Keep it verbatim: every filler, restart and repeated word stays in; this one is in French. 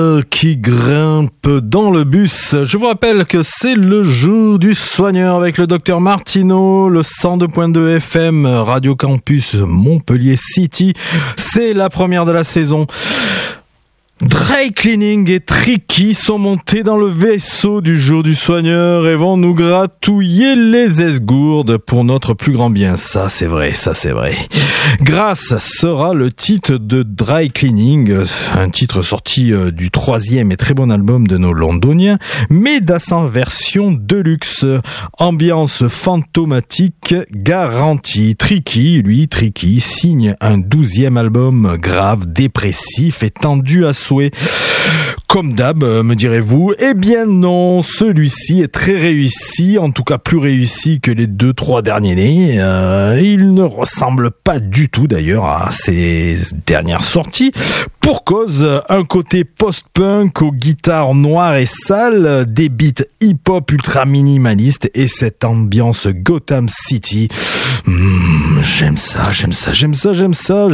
Qui grimpe dans le bus. Je vous rappelle que c'est le jour du soigneur avec le docteur Martineau, le cent deux point deux F M, Radio Campus Montpellier City. C'est la première de la saison. Dry Cleaning et Tricky sont montés dans le vaisseau du jour du soigneur et vont nous gratouiller les esgourdes pour notre plus grand bien. Ça, c'est vrai, ça, c'est vrai. Grâce sera le titre de Dry Cleaning, un titre sorti du troisième et très bon album de nos londoniens, mais dans sa version deluxe. Ambiance fantomatique garantie. Tricky, lui, Tricky, signe un douzième album grave, dépressif et tendu à souhait. Comme d'hab, me direz-vous, eh bien non, celui-ci est très réussi, en tout cas plus réussi que les deux, trois derniers nés. Euh, il ne ressemble pas du tout d'ailleurs à ses dernières sorties. Pour cause, un côté post-punk aux guitares noires et sales, des beats hip-hop ultra minimalistes et cette ambiance Gotham City. Mmh, j'aime ça, j'aime ça, j'aime ça, j'aime ça.